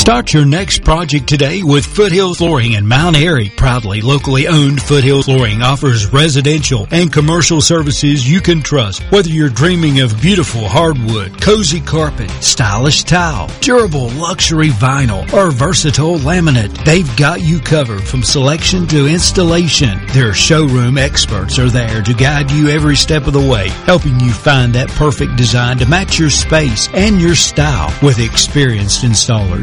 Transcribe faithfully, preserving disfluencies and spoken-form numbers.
Start your next project today with Foothill Flooring in Mount Airy. Proudly locally owned, Foothill Flooring offers residential and commercial services you can trust. Whether you're dreaming of beautiful hardwood, cozy carpet, stylish tile, durable luxury vinyl, or versatile laminate, they've got you covered from selection to installation. Their showroom experts are there to guide you every step of the way, helping you find that perfect design to match your space and your style with experienced installers.